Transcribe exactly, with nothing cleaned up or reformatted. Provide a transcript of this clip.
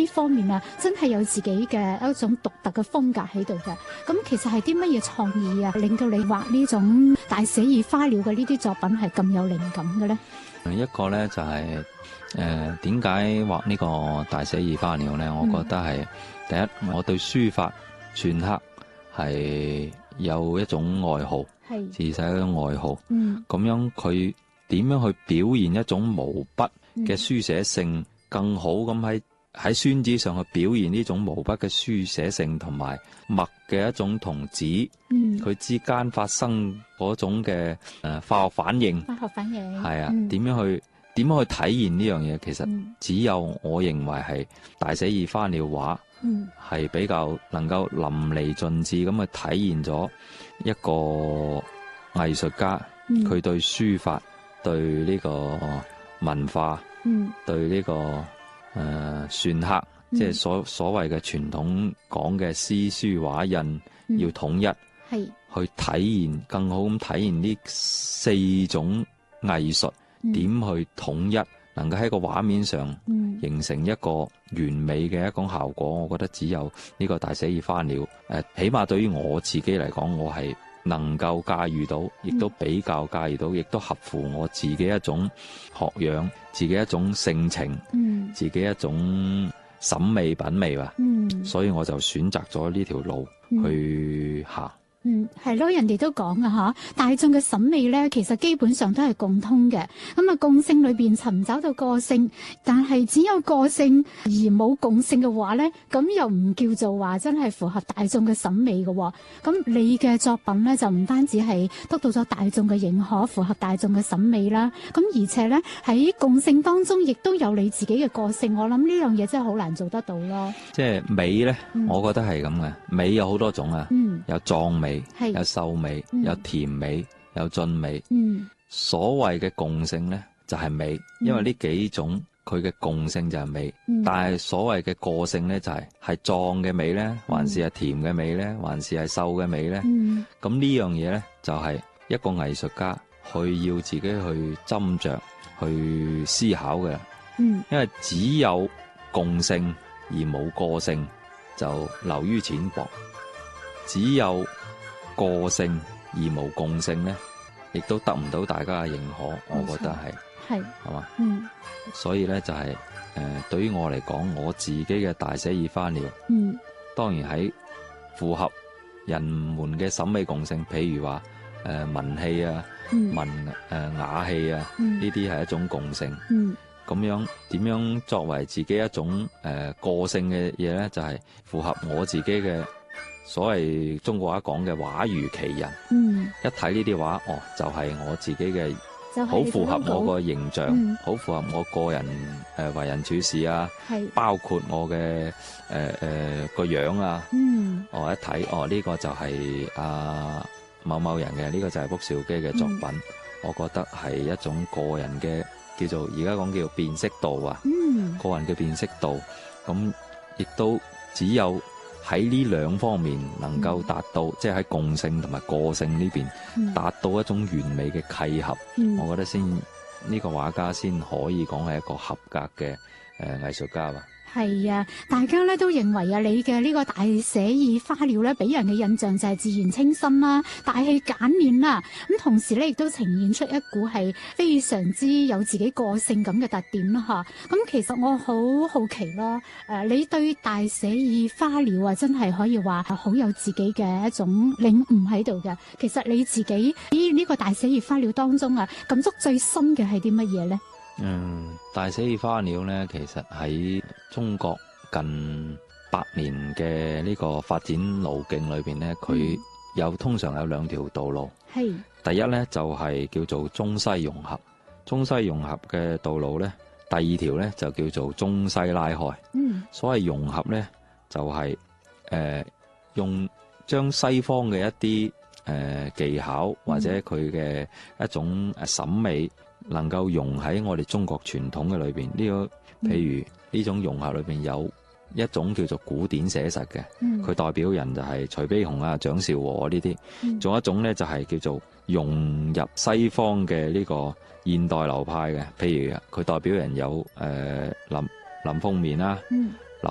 呢方面啊，真係有自己嘅一種獨特嘅風格喺度嘅。咁其實係啲乜嘢創意啊，令到你畫呢種大寫意花鳥嘅呢啲作品係咁有靈感嘅咧？ 一個咧就係誒點解畫呢個大寫意花鳥咧？我覺得係、嗯、第一，我對書法篆刻係有一種愛好，係自細一種愛好。嗯，咁樣佢點樣去表現一種毛筆嘅書寫性，嗯、更好咁喺喺宣紙上去表現呢種毛筆嘅書寫性同埋墨嘅一種同紙，嗯，佢之間發生嗰種嘅誒、呃、化學反應， 化學反應係啊，點、嗯、樣去點樣去體現呢樣嘢？其實只有我認為係大寫意花鳥畫，嗯，係比較能夠淋漓盡致咁去體現咗一個藝術家佢、嗯、對書法、對呢個文化、嗯，對呢、這個。誒、呃，篆刻、嗯、即係所所謂嘅傳統講嘅詩書畫印、嗯、要統一，係去體現更好咁體現呢四種藝術點、嗯、去統一，能夠喺個畫面上形成一個完美嘅一種效果、嗯。我覺得只有呢個大寫意花鳥，誒、呃，起碼對於我自己嚟講，我係能夠駕馭到，亦都比較駕馭到，亦、嗯、都合乎我自己一種學養，自己一種性情，嗯、自己一種審美品味吧、嗯。所以我就選擇咗呢條路去行。 嗯，係咯，人哋都講啊，吓，大眾嘅審美咧，其實基本上都係共通嘅。咁啊，共性裏邊尋找到個性，但係只有個性而冇共性嘅話咧，咁又唔叫做話真係符合大眾嘅審美嘅。咁你嘅作品咧，就唔單止係得到咗大眾嘅認可，符合大眾嘅審美啦。咁而且咧，喺共性當中，亦都有你自己嘅個性。我諗呢樣嘢真係好難做得到咯。 即係美咧、嗯，我覺得係咁嘅。美有好多種啊、嗯，有壯美。有秀美、嗯，有甜美，有俊美。嗯，所謂嘅共性咧，就係、是、美、嗯，因為呢幾種佢嘅共性就係美。嗯、但係所謂嘅個性咧，就係係壯嘅美咧，還是係甜嘅美咧，還是係秀嘅美咧？咁、嗯、呢樣嘢咧，就係、是、一個藝術家去要自己去斟酌、去思考嘅。嗯，因為只有共性而冇個性，就流於淺薄。只有個性而無共性咧，亦都得唔到大家嘅認可。我覺得係係係嘛，嗯，所以咧就係、是、誒、呃，對於我嚟講，我自己嘅大寫意花鳥，嗯，當然喺符合人們嘅審美共性，譬如話誒、呃、文氣啊、嗯、文誒、呃、雅氣啊，呢啲係一種共性，嗯，咁樣點樣作為自己一種誒、呃、個性嘅嘢咧，就係、是、符合我自己嘅。所謂中國話講嘅畫如其人，嗯，一睇呢啲畫，哦，就係、是、我自己嘅，好、就是、符合我個形象，好、嗯、符合我個人誒、呃、為人處事啊，係包括我嘅誒誒個樣啊，嗯，我一睇，哦呢、這個就係阿、啊、某某人嘅，呢、這個就係卜兆基嘅作品、嗯，我覺得係一種個人嘅叫做而家講叫辨識度啊，嗯，個人嘅辨識度，咁亦都只有。喺呢兩方面能夠達到，嗯、即係喺共性同埋個性呢邊、嗯、達到一種完美嘅契合，嗯、我覺得先呢、呢個畫家先可以講係一個合格嘅誒藝術家吧。 係啊，大家咧都認為啊，你嘅呢個大寫意花鳥咧，俾人嘅印象就係自然清新啦、大氣簡練啦。咁同時咧，亦都呈現出一股係非常之有自己個性咁嘅特點啦。吓，咁其實我好好奇咯，誒，你對大寫意花鳥啊，真係可以話係好有自己嘅一種領悟喺度嘅。其實你自己喺呢個大寫意花鳥當中啊，感觸最深嘅係啲乜嘢咧？ 嗯，大寫意花鳥咧，其實喺中國近百年嘅呢個發展路徑裏邊咧，佢有通常有兩條道路。係第一咧就係、是、叫做中西融合，中西融合嘅道路咧，第二條咧就叫做中西拉開。嗯，所謂融合咧，就係、是、誒、呃、用將西方嘅一啲誒、呃、技巧或者佢嘅一種誒審美。能夠融喺我哋中國傳統嘅裏邊，呢、這個譬如呢種融合裏邊有一種叫做古典寫實嘅，佢、嗯、代表人就係徐悲鴻啊、蔣兆和呢啲，仲、嗯、有一種咧就係叫做融入西方嘅呢個現代流派嘅，譬如佢代表人有誒、呃、林林鳳眠啦、誒、